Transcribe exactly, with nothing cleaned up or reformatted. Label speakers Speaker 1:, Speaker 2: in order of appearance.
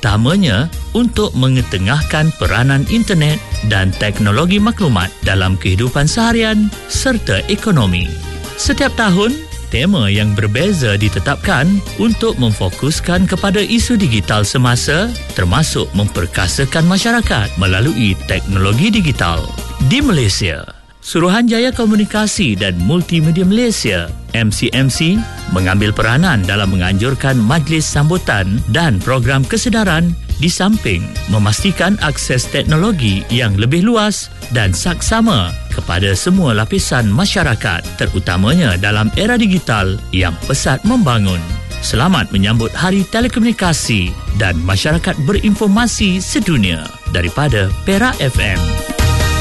Speaker 1: terutamanya untuk mengetengahkan peranan internet dan teknologi maklumat dalam kehidupan seharian serta ekonomi. Setiap tahun, tema yang berbeza ditetapkan untuk memfokuskan kepada isu digital semasa, termasuk memperkasakan masyarakat melalui teknologi digital. Di Malaysia, Suruhanjaya Komunikasi dan Multimedia Malaysia M C M C mengambil peranan dalam menganjurkan majlis sambutan dan program kesedaran di samping memastikan akses teknologi yang lebih luas dan saksama kepada semua lapisan masyarakat, terutamanya dalam era digital yang pesat membangun. Selamat menyambut Hari Telekomunikasi dan Masyarakat Berinformasi Sedunia daripada Perak F M.